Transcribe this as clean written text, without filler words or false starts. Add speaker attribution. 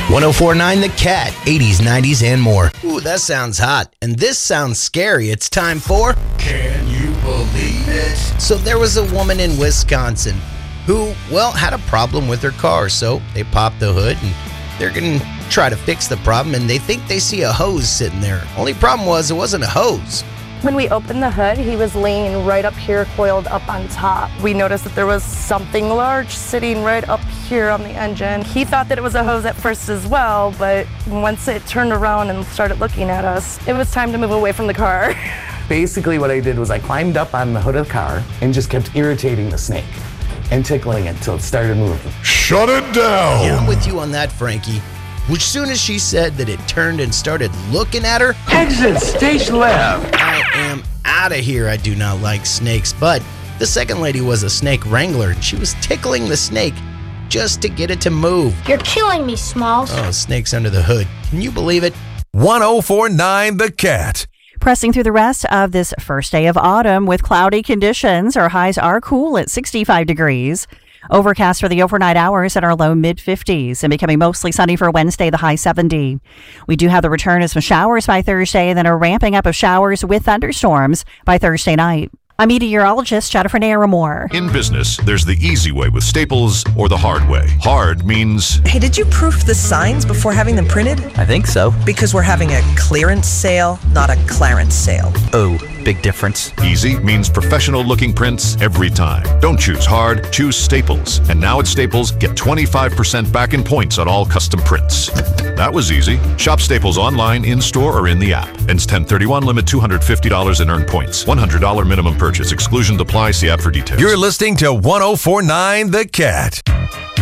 Speaker 1: 1049 The Cat, 80s, 90s, and more. Ooh, that sounds hot. And this sounds scary. It's time for
Speaker 2: Can You Believe It?
Speaker 1: So there was a woman in Wisconsin who, had a problem with her car. So they popped the hood and they're going to try to fix the problem. And they think they see a hose sitting there. Only problem was it wasn't a hose.
Speaker 3: When we opened the hood, he was laying right up here, coiled up on top. We noticed that there was something large sitting right up here on the engine. He thought that it was a hose at first as well, but once it turned around and started looking at us, it was time to move away from the car.
Speaker 4: Basically what I did was I climbed up on the hood of the car and just kept irritating the snake and tickling it until it started moving.
Speaker 2: Shut it down!
Speaker 1: Yeah, I'm with you on that, Frankie. As soon as she said that it turned and started looking at her,
Speaker 4: Exit stage left.
Speaker 1: I am out of here. I do not like snakes. But the second lady was a snake wrangler, and she was tickling the snake just to get it to move.
Speaker 5: You're killing me, Smalls.
Speaker 1: Oh, snakes under the hood. Can you believe it?
Speaker 6: 1049 The Cat.
Speaker 7: Pressing through the rest of this first day of autumn with cloudy conditions. Our highs are cool at 65 degrees. Overcast for the overnight hours at our low mid-50s and becoming mostly sunny for Wednesday, the high 70. We do have the return of some showers by Thursday and then a ramping up of showers with thunderstorms by Thursday night. I'm meteorologist Jennifer Naramore.
Speaker 8: In business, there's the easy way with Staples or the hard way. Hard means...
Speaker 9: Hey, did you proof the signs before having them printed?
Speaker 10: I think so.
Speaker 9: Because we're having a clearance sale, not a clarence sale.
Speaker 10: Oh, big difference.
Speaker 8: Easy means professional-looking prints every time. Don't choose hard, choose Staples. And now at Staples, get 25% back in points on all custom prints. That was easy. Shop Staples online, in-store, or in the app. Ends 10/31, limit $250 in earned points. $100 minimum purchase. Exclusion apply. See app for details.
Speaker 6: You're listening to 1049 The Cat.